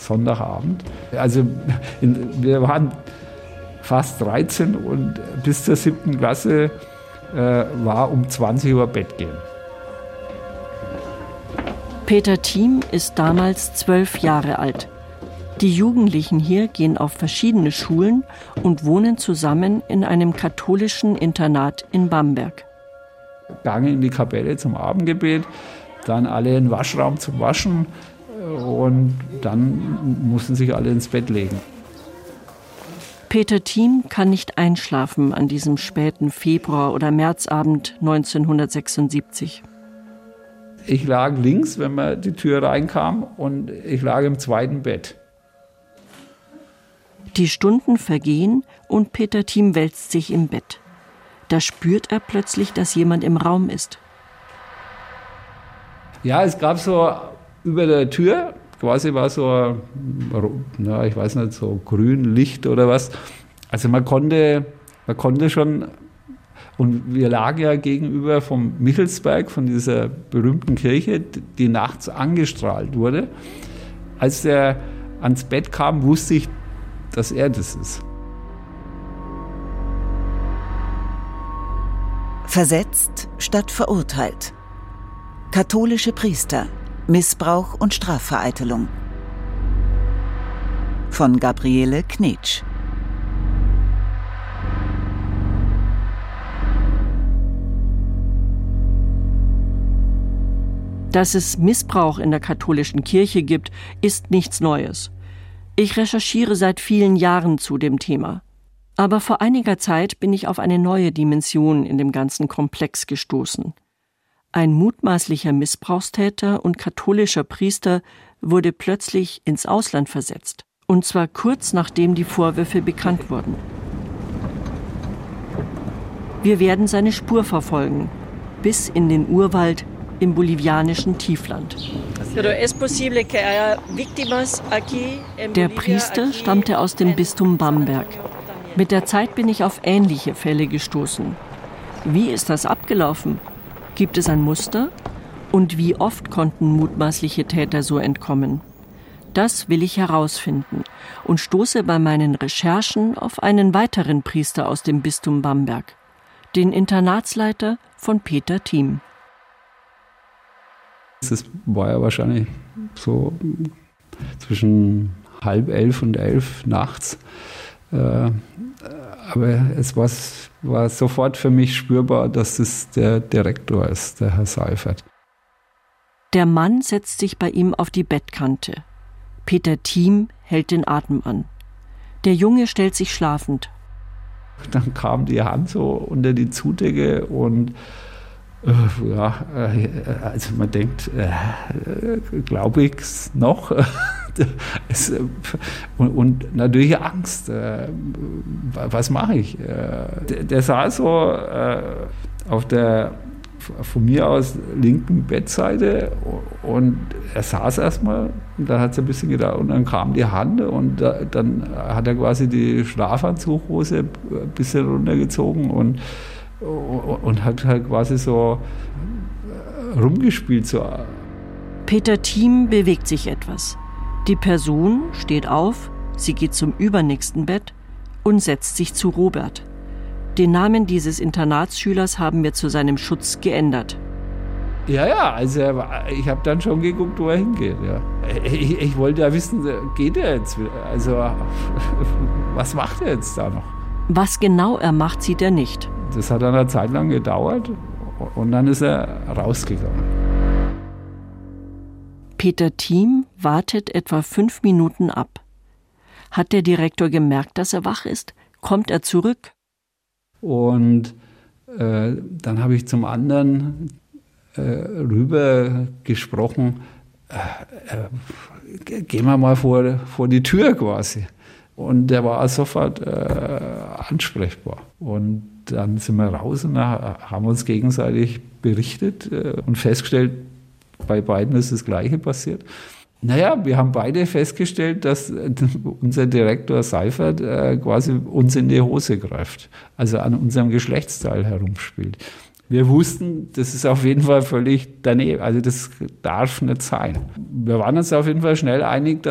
Sonntagabend. Also wir waren fast 13 und bis zur 7. Klasse war um 20 Uhr Bett gehen. Peter Thiem ist damals 12 Jahre alt. Die Jugendlichen hier gehen auf verschiedene Schulen und wohnen zusammen in einem katholischen Internat in Bamberg. Gange in die Kapelle zum Abendgebet, dann alle in den Waschraum zum Waschen und dann mussten sich alle ins Bett legen. Peter Thiem kann nicht einschlafen an diesem späten Februar- oder Märzabend 1976. Ich lag links, wenn man die Tür reinkam, und ich lag im zweiten Bett. Die Stunden vergehen und Peter Thiem wälzt sich im Bett. Da spürt er plötzlich, dass jemand im Raum ist. Ja, es gab so über der Tür, quasi war so, ich weiß nicht, so grün Licht oder was. Also man konnte schon. Und wir lagen ja gegenüber vom Michelsberg, von dieser berühmten Kirche, die nachts angestrahlt wurde. Als er ans Bett kam, wusste ich, dass er das ist. Versetzt statt verurteilt. Katholische Priester, Missbrauch und Strafvereitelung. Von Gabriele Knetsch. Dass es Missbrauch in der katholischen Kirche gibt, ist nichts Neues. Ich recherchiere seit vielen Jahren zu dem Thema. Aber vor einiger Zeit bin ich auf eine neue Dimension in dem ganzen Komplex gestoßen. Ein mutmaßlicher Missbrauchstäter und katholischer Priester wurde plötzlich ins Ausland versetzt. Und zwar kurz nachdem die Vorwürfe bekannt wurden. Wir werden seine Spur verfolgen, bis in den Urwald im bolivianischen Tiefland. Der Priester stammte aus dem Bistum Bamberg. Mit der Zeit bin ich auf ähnliche Fälle gestoßen. Wie ist das abgelaufen? Gibt es ein Muster? Und wie oft konnten mutmaßliche Täter so entkommen? Das will ich herausfinden und stoße bei meinen Recherchen auf einen weiteren Priester aus dem Bistum Bamberg, den Internatsleiter von Peter Thiem. Das war ja wahrscheinlich so zwischen 10:30 und 11 nachts. Aber es war sofort für mich spürbar, dass es der Direktor ist, der Herr Seifert. Der Mann setzt sich bei ihm auf die Bettkante. Peter Thiem hält den Atem an. Der Junge stellt sich schlafend. Dann kam die Hand so unter die Zudecke und also man denkt, glaube ich es noch? Und natürlich Angst. Was mache ich? Der saß so auf der von mir aus linken Bettseite und er saß erstmal, dann hat es ein bisschen gedauert und dann kam die Hand und dann hat er quasi die Schlafanzughose ein bisschen runtergezogen und hat halt quasi so rumgespielt. So. Peter Thiem bewegt sich etwas. Die Person steht auf, sie geht zum übernächsten Bett und setzt sich zu Robert. Den Namen dieses Internatsschülers haben wir zu seinem Schutz geändert. Ja, also ich habe dann schon geguckt, wo er hingeht. Ja. Ich wollte ja wissen, geht er jetzt? Also was macht er jetzt da noch? Was genau er macht, sieht er nicht. Das hat eine Zeit lang gedauert und dann ist er rausgegangen. Peter Thiem wartet etwa 5 Minuten ab. Hat der Direktor gemerkt, dass er wach ist? Kommt er zurück? Und dann habe ich zum anderen rüber gesprochen, gehen wir mal vor die Tür quasi. Und der war sofort ansprechbar. Und dann sind wir raus und haben uns gegenseitig berichtet und festgestellt, bei beiden ist das Gleiche passiert. Naja, wir haben beide festgestellt, dass unser Direktor Seifert quasi uns in die Hose greift, also an unserem Geschlechtsteil herumspielt. Wir wussten, das ist auf jeden Fall völlig daneben, also das darf nicht sein. Wir waren uns auf jeden Fall schnell einig,